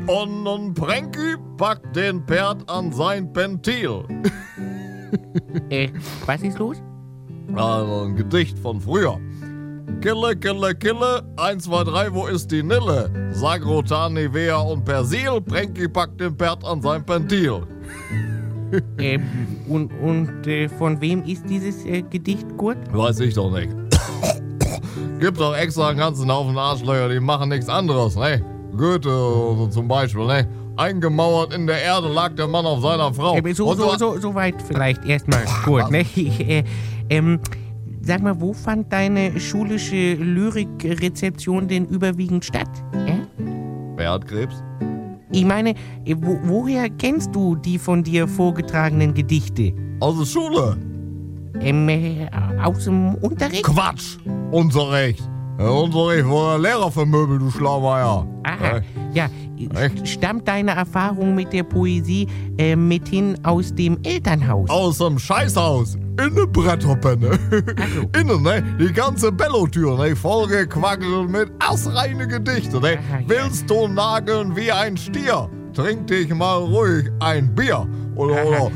Und Prenki packt den Pferd an sein Ventil. Was ist los? Also ein Gedicht von früher. Kille, Kille, Kille, 1, 2, 3, wo ist die Nille? Sagrotan, Nivea und Persil, Prenki packt den Pferd an sein Ventil. Von wem ist dieses Gedicht, Kurt? Weiß ich doch nicht. Gibt doch extra einen ganzen Haufen Arschlöcher, die machen nichts anderes, ne? Goethe so zum Beispiel, ne? Eingemauert in der Erde lag der Mann auf seiner Frau. So weit vielleicht erstmal, Kurt, ne? Sag mal, wo fand deine schulische Lyrikrezeption denn überwiegend statt? Wer hat Krebs? Ich meine, woher kennst du die von dir vorgetragenen Gedichte? Aus der Schule. Aus dem Unterricht? Quatsch! Unterricht. Unterricht wurde der Lehrer vermöbelt, du Schlaumeier. Aha, ja. Echt? Stammt deine Erfahrung mit der Poesie mithin aus dem Elternhaus? Aus dem Scheißhaus. In ne Bretterpenne. So. Innen, ne? Die ganze Bellotür, ne? Vollgequackelt mit assreine Gedichte, ne? Aha, ja. Willst du nageln wie ein Stier? Trink dich mal ruhig ein Bier. Oder.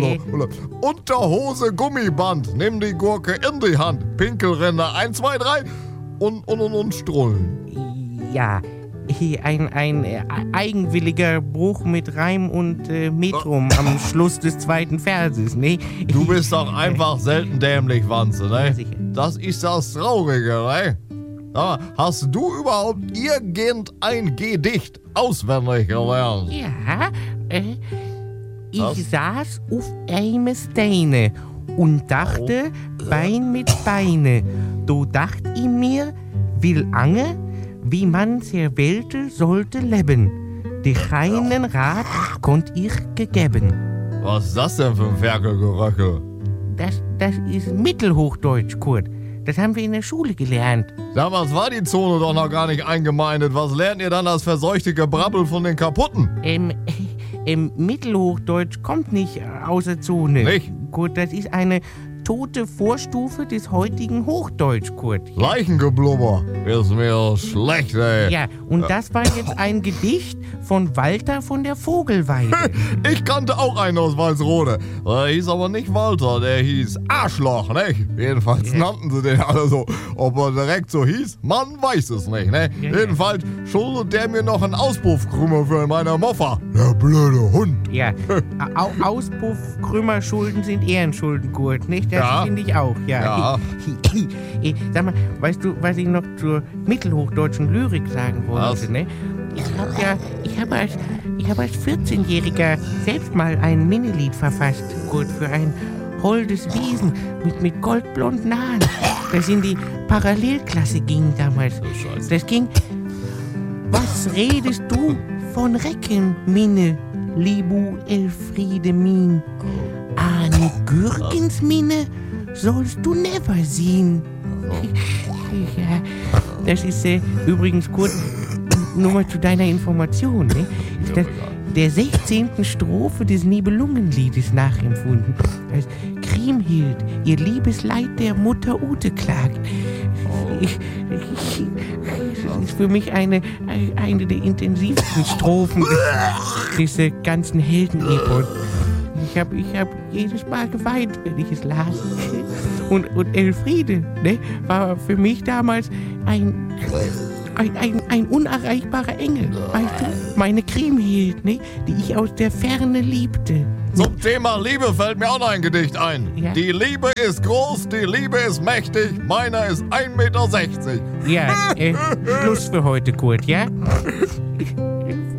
Unterhose, Gummiband. Nimm die Gurke in die Hand. Pinkelränder 1, 2, 3 und Strullen. Ja, ein eigenwilliger Bruch mit Reim und Metrum am Schluss des zweiten Verses, ne? Du bist doch einfach selten dämlich, Wanze, ne? Ja, sicher. Das ist das Traurige, ne? Aber hast du überhaupt irgendein Gedicht auswendig gelernt? Ja, Was? ich saß auf einem Steine und dachte, Bein mit Beine. Do dacht ich mir, will Ange, wie man der Welt sollte leben. Die keinen Rat konnt ich gegeben. Was ist das denn für ein Ferkelgeröchel? Das ist Mittelhochdeutsch, Kurt. Das haben wir in der Schule gelernt. Damals war die Zone doch noch gar nicht eingemeindet. Was lernt ihr dann das verseuchte Gebrabbel von den Kaputten? Mittelhochdeutsch kommt nicht aus der Zone. Nicht? Kurt, das ist eine tote Vorstufe des heutigen Hochdeutsch, Kurt. Leichengeblubber. Ist mir schlecht, ey. Ja, und das war jetzt ein Gedicht von Walter von der Vogelweide. Ich kannte auch einen aus Walsrode. Der hieß aber nicht Walter, der hieß Arschloch, ne? Jedenfalls nannten sie den alle so. Ob er direkt so hieß, man weiß es nicht, ne? Ja. Jedenfalls schuldet der mir noch einen Auspuffkrümmer für meine Moffa. Der blöde Hund. Ja, Auspuffkrümmerschulden sind Ehrenschulden, Kurt, nicht? Das Ja. finde ich auch, ja. Sag mal, weißt du, was ich noch zur mittelhochdeutschen Lyrik sagen wollte, Was? ne? Ich habe als 14-Jähriger selbst mal ein Minilied verfasst, Kurt, für ein holdes Wesen mit goldblonden Haaren. Das in die Parallelklasse ging damals. Scheiße. Das ging: Was redest du von Recken, Minne, Libu Elfriede Min? Eine Gürkensminne sollst du never sehen. Ja, das ist übrigens kurz, nur mal zu deiner Information, ne? Ist das der 16. Strophe des Nibelungenliedes nachempfunden, als Kriemhild ihr Liebesleid der Mutter Ute klagt. Das ist für mich eine der intensivsten Strophen des ganzen Heldenepos. Ich hab jedes Mal geweint, wenn ich es las. Und Elfriede, ne, war für mich damals ein unerreichbarer Engel. Weißt du, meine Kriemhild, ne, die ich aus der Ferne liebte. Zum Thema Liebe fällt mir auch noch ein Gedicht ein. Ja? Die Liebe ist groß, die Liebe ist mächtig, meiner ist 1,60 Meter. Ja, Schluss für heute, Kurt, ja?